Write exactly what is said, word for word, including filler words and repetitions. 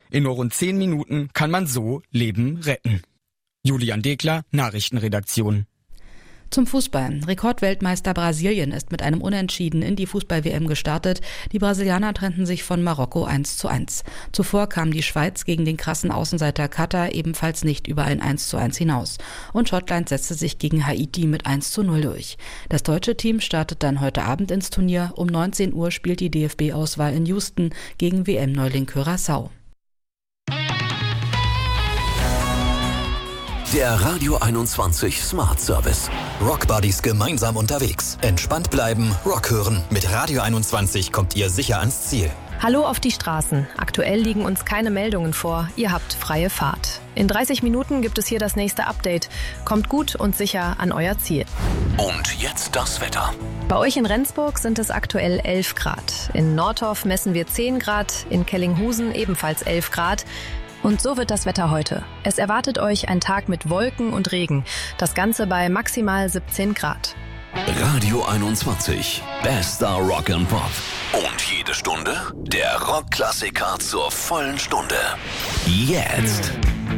In nur rund zehn Minuten kann man so Leben retten. Julian Degler, Nachrichtenredaktion. Zum Fußball. Rekordweltmeister Brasilien ist mit einem Unentschieden in die Fußball-W M gestartet. Die Brasilianer trennten sich von Marokko eins zu eins. Zuvor kam die Schweiz gegen den krassen Außenseiter Katar ebenfalls nicht über ein eins zu eins hinaus. Und Schottland setzte sich gegen Haiti mit eins zu null durch. Das deutsche Team startet dann heute Abend ins Turnier. Um neunzehn Uhr spielt die D F B-Auswahl in Houston gegen W M-Neuling Curaçao. Der Radio einundzwanzig Smart Service. Rock Buddies gemeinsam unterwegs. Entspannt bleiben, Rock hören. Mit Radio einundzwanzig kommt ihr sicher ans Ziel. Hallo auf die Straßen. Aktuell liegen uns keine Meldungen vor. Ihr habt freie Fahrt. In dreißig Minuten gibt es hier das nächste Update. Kommt gut und sicher an euer Ziel. Und jetzt das Wetter. Bei euch in Rendsburg sind es aktuell elf Grad. In Nordorf messen wir zehn Grad. In Kellinghusen ebenfalls elf Grad. Und so wird das Wetter heute. Es erwartet euch ein Tag mit Wolken und Regen. Das Ganze bei maximal siebzehn Grad. Radio einundzwanzig. Bester Rock and Pop. Und jede Stunde der Rockklassiker zur vollen Stunde. Jetzt.